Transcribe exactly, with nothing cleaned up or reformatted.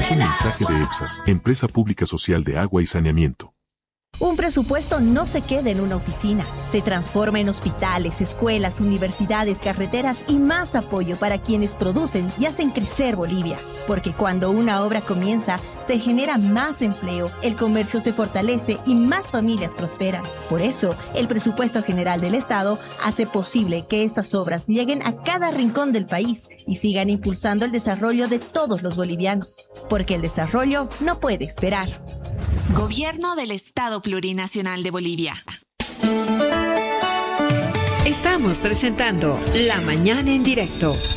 Es un mensaje de EPSAS, Empresa Pública Social de Agua y Saneamiento. Un presupuesto no se queda en una oficina, se transforma en hospitales, escuelas, universidades, carreteras y más apoyo para quienes producen y hacen crecer Bolivia. Porque cuando una obra comienza, se genera más empleo, el comercio se fortalece y más familias prosperan. Por eso, el presupuesto general del Estado hace posible que estas obras lleguen a cada rincón del país y sigan impulsando el desarrollo de todos los bolivianos. Porque el desarrollo no puede esperar. Gobierno del Estado Plurinacional de Bolivia. Estamos presentando La Mañana en Directo.